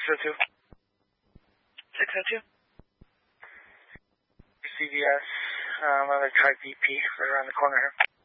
602. 602. CVS, another type BP right around the corner here.